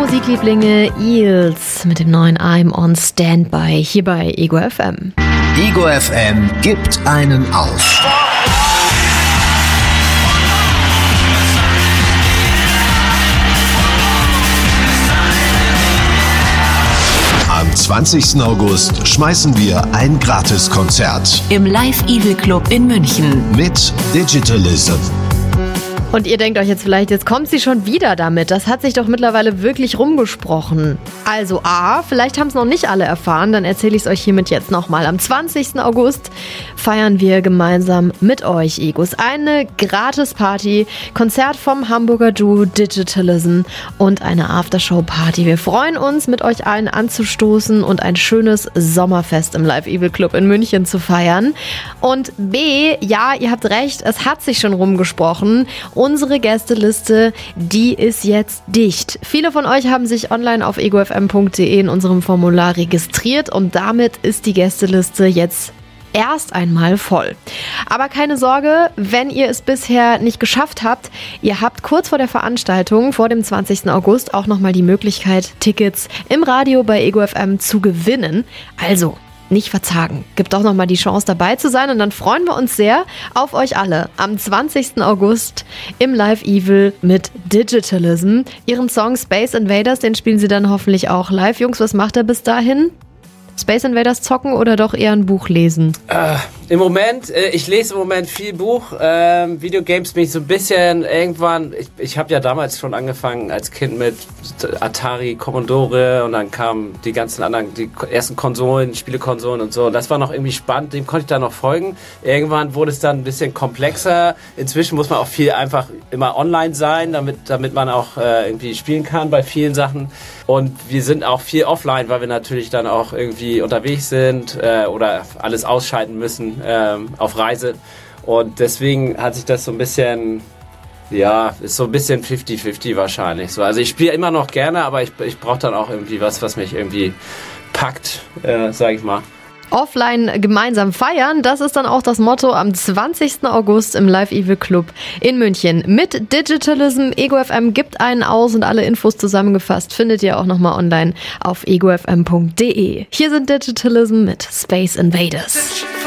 Musiklieblinge, Eels mit dem neuen I'm on Standby hier bei Ego FM. Ego FM gibt einen auf. Am 20. August schmeißen wir ein Gratiskonzert im Live Evil Club in München mit Digitalism. Und ihr denkt euch jetzt vielleicht, jetzt kommt sie schon wieder damit. Das hat sich doch mittlerweile wirklich rumgesprochen. Also vielleicht haben es noch nicht alle erfahren, dann erzähle ich es euch hiermit jetzt nochmal. Am 20. August feiern wir gemeinsam mit euch, Egos, eine Gratis-Party, Konzert vom Hamburger Duo Digitalism und eine Aftershow-Party. Wir freuen uns, mit euch allen anzustoßen und ein schönes Sommerfest im Live Evil Club in München zu feiern. Und ja, ihr habt recht, es hat sich schon rumgesprochen. Unsere Gästeliste, die ist jetzt dicht. Viele von euch haben sich online auf egofm.de in unserem Formular registriert und damit ist die Gästeliste jetzt erst einmal voll. Aber keine Sorge, wenn ihr es bisher nicht geschafft habt, ihr habt kurz vor der Veranstaltung, vor dem 20. August, auch nochmal die Möglichkeit, Tickets im Radio bei Ego FM zu gewinnen. Also nicht verzagen. Gibt auch nochmal die Chance dabei zu sein und dann freuen wir uns sehr auf euch alle am 20. August im Live Evil mit Digitalism. Ihren Song Space Invaders, den spielen sie dann hoffentlich auch live. Jungs, was macht ihr bis dahin? Space Invaders zocken oder doch eher ein Buch lesen? Im Moment, ich lese im Moment viel Buch. Videogames bin ich so ein bisschen irgendwann, ich habe ja damals schon angefangen als Kind mit Atari, Commodore und dann kamen die ganzen anderen, die ersten Konsolen, Spielekonsolen und so. Und das war noch irgendwie spannend, dem konnte ich da noch folgen. Irgendwann wurde es dann ein bisschen komplexer. Inzwischen muss man auch viel einfach immer online sein, damit man auch irgendwie spielen kann bei vielen Sachen. Und wir sind auch viel offline, weil wir natürlich dann auch irgendwie unterwegs sind oder alles ausschalten müssen auf Reise. Und deswegen hat sich das so ein bisschen, ist so ein bisschen 50-50 wahrscheinlich. So, also ich spiele immer noch gerne, aber ich brauche dann auch irgendwie was mich irgendwie packt, sag ich mal. Offline gemeinsam feiern, das ist dann auch das Motto am 20. August im Live Evil Club in München. Mit Digitalism, Ego FM gibt einen aus und alle Infos zusammengefasst findet ihr auch nochmal online auf egofm.de. Hier sind Digitalism mit Space Invaders.